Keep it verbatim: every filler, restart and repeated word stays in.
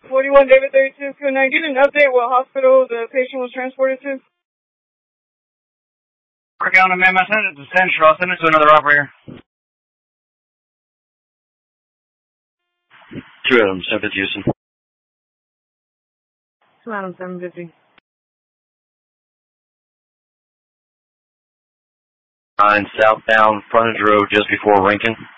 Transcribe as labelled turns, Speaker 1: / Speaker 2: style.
Speaker 1: forty-one David thirty-two two nine. Get an update what hospital the patient was transported to?
Speaker 2: Working on it, ma'am. I sent it to Central. I'll send it to another operator.
Speaker 3: Two Adams, seven fifty Houston.
Speaker 1: Two Adams, seven fifty.
Speaker 3: Nine southbound frontage road just before Rankin.